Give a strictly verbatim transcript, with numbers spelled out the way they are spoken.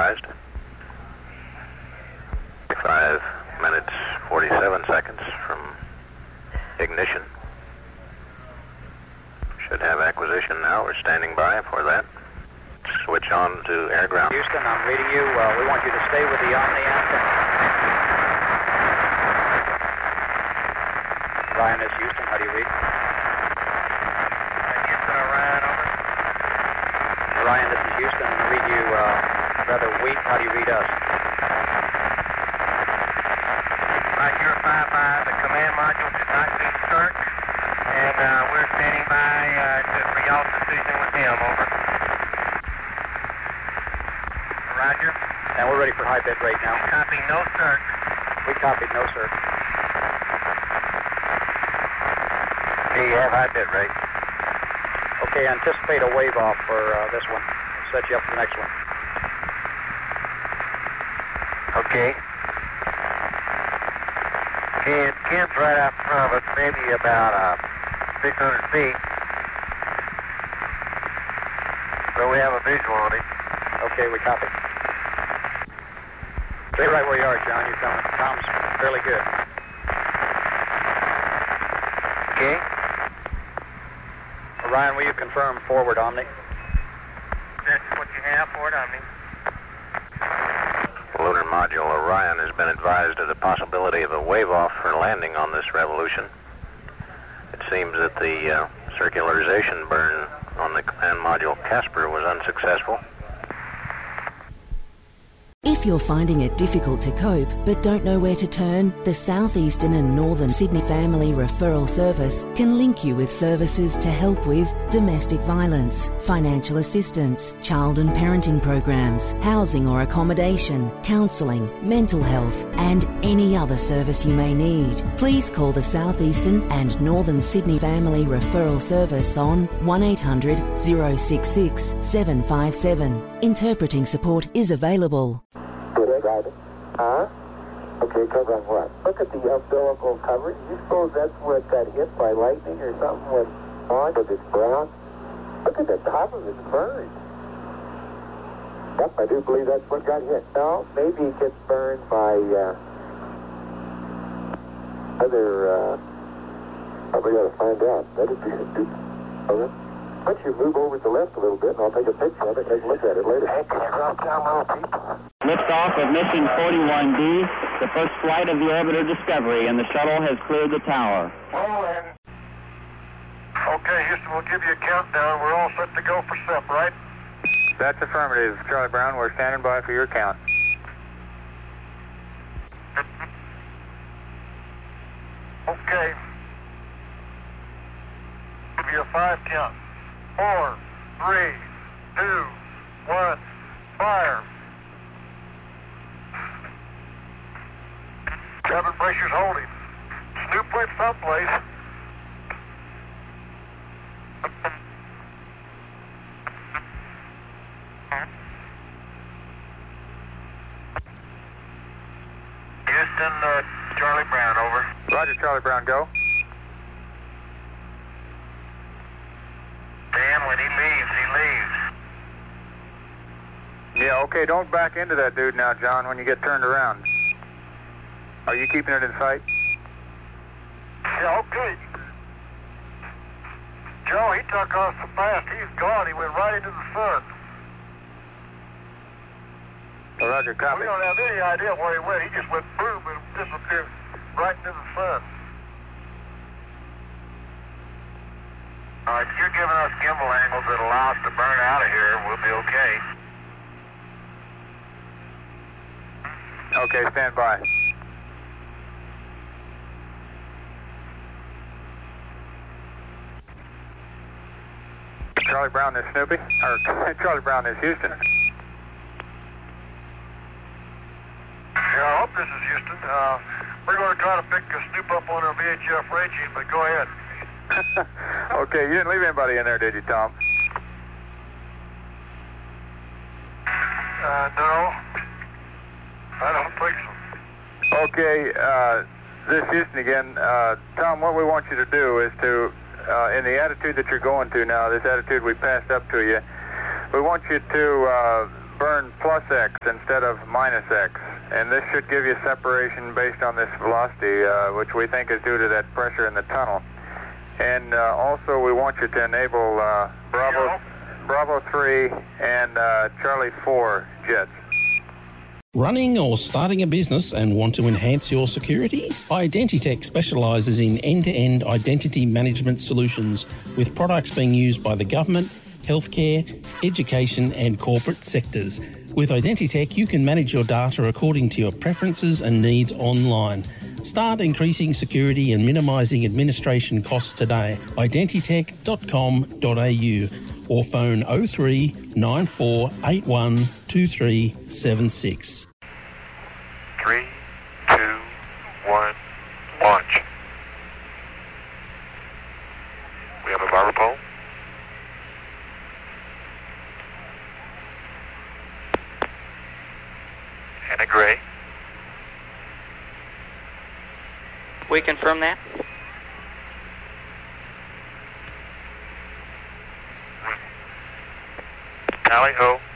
advised. Five minutes, forty-seven seconds from ignition. Should have acquisition now. We're standing by for that. Switch on to air ground. Houston, I'm reading you. Uh, we want you to stay with the Omni antenna. Ryan, this is Houston. How do you read? Houston, Ryan, over. Ryan, this is Houston. I read you uh, rather weak. How do you read us? Roger, five five. The command module did not need start, and uh, we're standing by uh, to, for y'all's decision with him. Over. Roger. And we're ready for high bit rate now. Copy, no start. We copied, no sir. Do you have high bit rate? Okay, anticipate a wave off for uh, this one. Set you up for the next one. Okay. Ken, Ken's right out in front of us, maybe about uh, six hundred feet. So we have a visual on him. Okay, we copy. Stay right where you are, John. You're coming. Tom's fairly good. Okay. Ryan, will you confirm forward Omni? That's what you have forward Omni. Lunar module Orion has been advised of the possibility of a wave-off for landing on this revolution. It seems that the uh, circularization burn on the command module Casper was unsuccessful. If you're finding it difficult to cope but don't know where to turn, the Southeastern and Northern Sydney Family Referral Service can link you with services to help with domestic violence, financial assistance, child and parenting programs, housing or accommodation, counselling, mental health and any other service you may need. Please call the Southeastern and Northern Sydney Family Referral Service on one eight hundred, oh six six, seven five seven. Interpreting support is available. Driving. Huh? Okay, cover on what? Look at the umbilical cover. You suppose that's what got hit by lightning or something when on with it's brown? Look at the top of it burned. Yep, I do believe that's what got hit. No, maybe it gets burned by uh, other, uh, probably got to find out. That'd be okay. Why don't you move over to the left a little bit and I'll take a picture of it and take a look at it later. Hey, can you drop down little people? Liftoff of mission forty-one D, the first flight of the orbiter Discovery, and the shuttle has cleared the tower. Okay, Houston, we'll give you a countdown. We're all set to go for S E P, right? That's affirmative, Charlie Brown. We're standing by for your count. Okay. Give you a five count. Four, three, two, one, fire. Cabin pressure's holding. Snoop went someplace. Houston, uh, Charlie Brown, over. Roger, Charlie Brown, go. Dan, when he leaves, he leaves. Yeah, okay, don't back into that dude now, John, when you get turned around. Are you keeping it in sight? Yeah, okay. Joe, he took off so fast, he's gone. He went right into the sun. Oh, Roger, copy. We don't have any idea where he went. He just went boom and disappeared right into the sun. All right, you're giving us gimbal angles that allow us to burn out of here. We'll be okay. Okay, stand by. Charlie Brown, this Snoopy? Or Charlie Brown, this Houston? Yeah, I hope this is Houston. Uh, we're going to try to pick a Snoop up on our V H F raging, but go ahead. Okay, you didn't leave anybody in there, did you, Tom? Uh, no. I don't think so. Okay, uh, this is Houston again. Uh, Tom, what we want you to do is to, uh, in the attitude that you're going to now, this attitude we passed up to you, we want you to uh, burn plus X instead of minus X. And this should give you separation based on this velocity, uh, which we think is due to that pressure in the tunnel. And uh, also we want you to enable uh, Bravo, Bravo three and uh, Charlie four jets. Running or starting a business and want to enhance your security? Identitech specialises in end-to-end identity management solutions with products being used by the government, healthcare, education and corporate sectors. With Identitech, you can manage your data according to your preferences and needs online. Start increasing security and minimising administration costs today. identitech dot com dot a u or phone oh three nine four eight one two three seven six. Three, two, one, launch. We have a barber pole. And a gray. We confirm that. Tally ho.